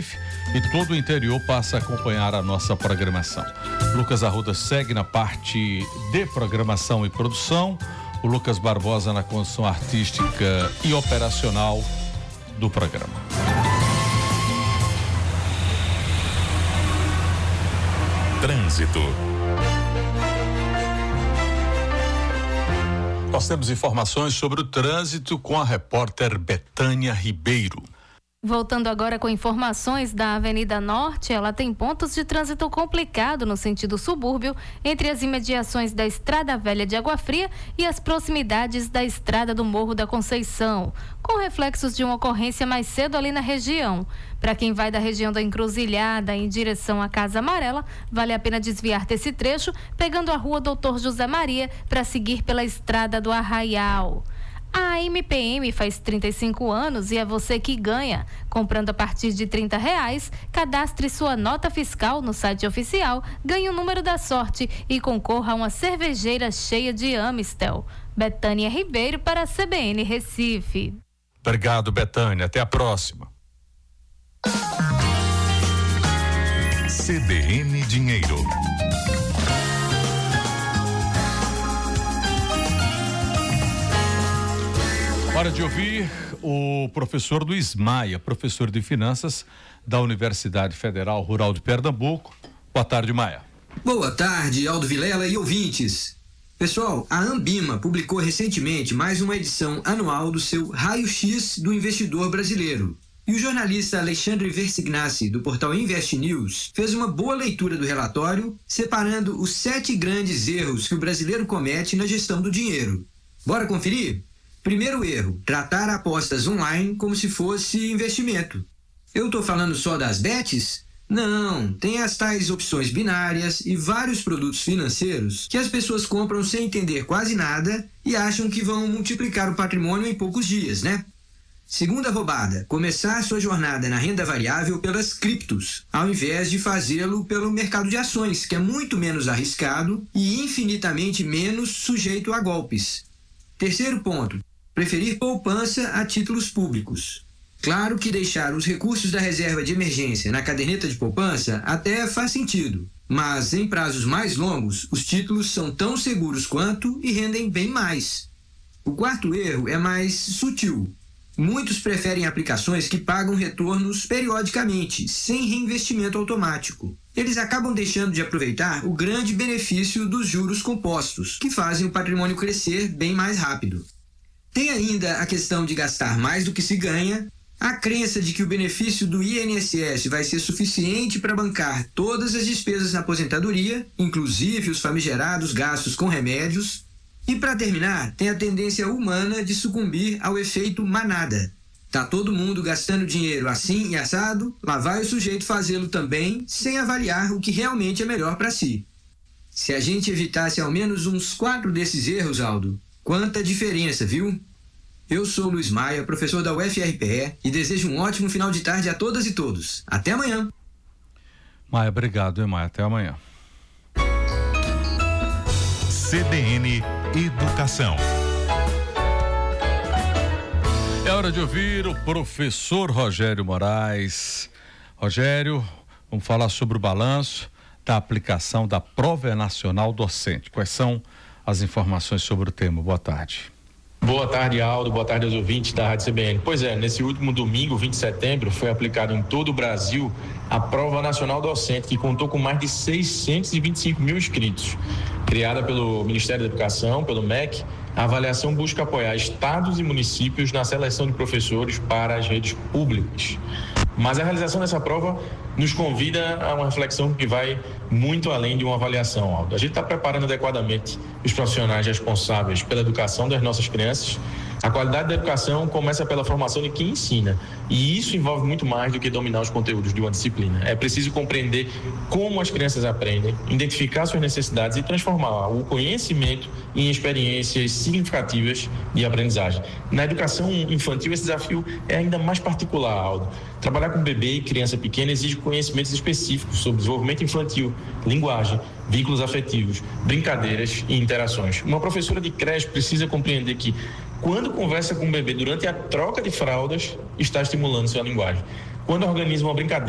Recife e todo o interior passa a acompanhar a nossa programação. Lucas Arruda segue na parte de programação e produção, o Lucas Barbosa na condução artística e operacional do programa. Trânsito. Nós temos informações sobre o trânsito com a repórter Betânia Ribeiro. Voltando agora com informações da Avenida Norte, ela tem pontos de trânsito complicado no sentido subúrbio, entre as imediações da Estrada Velha de Água Fria e as proximidades da Estrada do Morro da Conceição, com reflexos de uma ocorrência mais cedo ali na região. Para quem vai da região da Encruzilhada em direção à Casa Amarela, vale a pena desviar desse trecho, pegando a rua Doutor José Maria para seguir pela Estrada do Arraial. A MPM faz 35 anos e é você que ganha. Comprando a partir de R$30, cadastre sua nota fiscal no site oficial, ganhe o número da sorte e concorra a uma cervejeira cheia de Amistel. Betânia Ribeiro para a CBN Recife. Obrigado, Betânia. Até a próxima. CBN Dinheiro. Hora de ouvir o professor Luiz Maia, professor de Finanças da Universidade Federal Rural de Pernambuco. Boa tarde, Maia. Boa tarde, Aldo Vilela e ouvintes. Pessoal, a Ambima publicou recentemente mais uma edição anual do seu Raio-X do Investidor Brasileiro. E o jornalista Alexandre Versignassi, do portal Invest News, fez uma boa leitura do relatório, separando os 7 grandes erros que o brasileiro comete na gestão do dinheiro. Bora conferir? Primeiro erro, tratar apostas online como se fosse investimento. Eu estou falando só das bets? Não, tem as tais opções binárias e vários produtos financeiros que as pessoas compram sem entender quase nada e acham que vão multiplicar o patrimônio em poucos dias, né? Segunda roubada, começar sua jornada na renda variável pelas criptos, ao invés de fazê-lo pelo mercado de ações, que é muito menos arriscado e infinitamente menos sujeito a golpes. Terceiro ponto, preferir poupança a títulos públicos. Claro que deixar os recursos da reserva de emergência na caderneta de poupança até faz sentido, mas em prazos mais longos, os títulos são tão seguros quanto e rendem bem mais. O quarto erro é mais sutil. Muitos preferem aplicações que pagam retornos periodicamente, sem reinvestimento automático. Eles acabam deixando de aproveitar o grande benefício dos juros compostos, que fazem o patrimônio crescer bem mais rápido. Tem ainda a questão de gastar mais do que se ganha, a crença de que o benefício do INSS vai ser suficiente para bancar todas as despesas na aposentadoria, inclusive os famigerados gastos com remédios. E para terminar, tem a tendência humana de sucumbir ao efeito manada. Tá todo mundo gastando dinheiro assim e assado, lá vai o sujeito fazê-lo também, sem avaliar o que realmente é melhor para si. Se a gente evitasse ao menos uns 4 desses erros, Aldo, quanta diferença, viu? Eu sou Luiz Maia, professor da UFRPE, e desejo um ótimo final de tarde a todas e todos. Até amanhã. Maia, obrigado, Maia. Até amanhã. CBN Educação. É hora de ouvir o professor Rogério Moraes. Rogério, vamos falar sobre o balanço da aplicação da Prova Nacional Docente. Quais são as informações sobre o tema? Boa tarde. Boa tarde, Aldo. Boa tarde aos ouvintes da Rádio CBN. Pois é, nesse último domingo, 20 de setembro, foi aplicado em todo o Brasil a Prova Nacional Docente, que contou com mais de 625 mil inscritos. Criada pelo Ministério da Educação, pelo MEC, a avaliação busca apoiar estados e municípios na seleção de professores para as redes públicas. Mas a realização dessa prova nos convida a uma reflexão que vai muito além de uma avaliação, Aldo. A gente está preparando adequadamente os profissionais responsáveis pela educação das nossas crianças. A qualidade da educação começa pela formação de quem ensina, e isso envolve muito mais do que dominar os conteúdos de uma disciplina. É preciso compreender como as crianças aprendem, identificar suas necessidades e transformar o conhecimento em experiências significativas de aprendizagem. Na educação infantil, esse desafio é ainda mais particular, Aldo. Trabalhar com bebê e criança pequena exige conhecimentos específicos sobre desenvolvimento infantil, linguagem, vínculos afetivos, brincadeiras e interações. Uma professora de creche precisa compreender que, quando conversa com o bebê durante a troca de fraldas, está estimulando sua linguagem. Quando organiza uma brincadeira